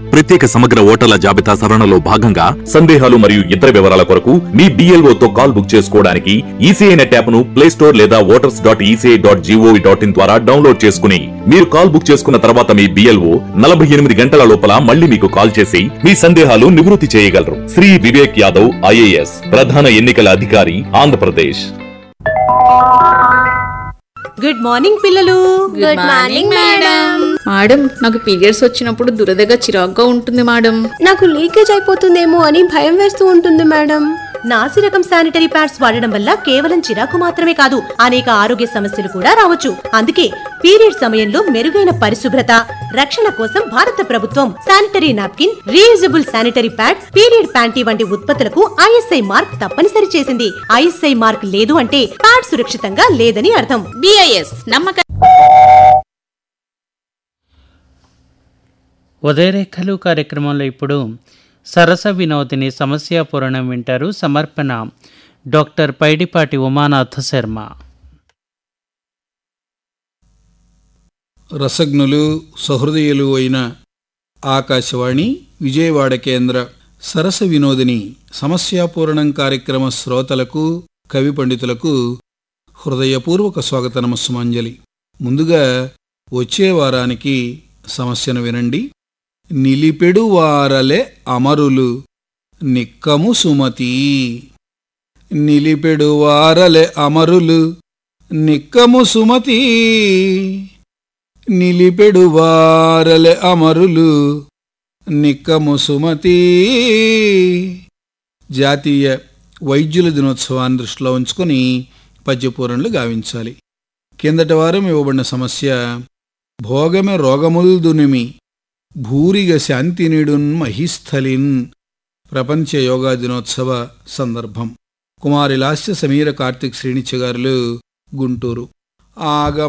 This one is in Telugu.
ప్రత్యేక సమగ్ర ఓటర్ల జాబితా సవరణలో భాగంగా సందేహాలు మరియు ఇతర వివరాల కొరకు మీ BLO తో కాల్ బుక్ చేసుకోవడానికి ఈసీఐ నెట్ యాప్ ను ప్లే స్టోర్ లేదా voters.eci.gov.in ద్వారా డౌన్లోడ్ చేసుకుని మీరు కాల్ బుక్ చేసుకున్న తర్వాత మీ BLO 48 గంటల లోపల మళ్ళీ మీకు కాల్ చేసి మీ సందేహాలు నివృత్తి చేయగలరు. శ్రీ వివేక్ యాదవ్ IAS, ప్రధాన ఎన్నికల అధికారి, ఆంధ్రప్రదేశ్. గుడ్ మార్నింగ్ పిల్లలు. Good morning madam. మేడం, నాకు పీరియడ్స్ వచ్చినప్పుడు దురదగా చిరాగ్గా ఉంటుంది మేడం. నాకు లీకేజ్ అయిపోతుందేమో అని భయం వేస్తూ ఉంటుంది మేడం. నాసి రకం శానిటరీ ప్యాడ్స్ వాడడం వల్ల కేవలం చిరాకు మాత్రమే కాదు, అనేక ఆరోగ్య సమస్యలు కూడా రావచ్చు. అందుకే పీరియడ్ సమయంలో మెరుగైన పరిశుభ్రత, రక్షణ కోసం భారత ప్రభుత్వం sanitary napkin, reusable sanitary pad, period panty వంటి ఉత్పత్తులకు ISI మార్క్ తప్పనిసరి చేసింది. ISI మార్క్ లేదు అంటే ప్యాడ్ సురక్షితంగా లేదని అర్థం. BIS నమ్మక. ఉదయరేఖలు కార్యక్రమంలో ఇప్పుడు సరస వినోదిని సమస్యాపూరణం వింటారు. సమర్పణ డాక్టర్ పైడిపాటి ఉమానాథ శర్మ. రసజ్ఞులు సహృదయులు అయిన ఆకాశవాణి విజయవాడ కేంద్ర సరస వినోదిని సమస్యాపూరణం కార్యక్రమ శ్రోతలకు, కవి పండితులకు హృదయపూర్వక స్వాగత నమస్సుమాంజలి. ముందుగా వచ్చే వారానికి సమస్యను వినండి. నిలిపెడు వారలే అమరులు నిక్కము సుమతి. నిలిపెడు వారలే అమరులు నిక్కము సుమతి. నిలిపెడు వారలే అమరులు నిక్కము సుమతి. జాతీయ వైద్యుల దినోత్సవాన్ని దృష్టిలో ఉంచుకొని పద్యపూరణలు గావించాలి. కిందటి వారం ఇవ్వబడిన సమస్య భోగమె రోగముల్దునిమి భూరిగ శాంతినిడున్ మహిస్థలిన్. ప్రపంచ యోగా దినోత్సవ సందర్భం. కుమారి లాస్య సమీర కార్తిక్ శ్రీనిత్య గారులు, గుంటూరు. ఆగ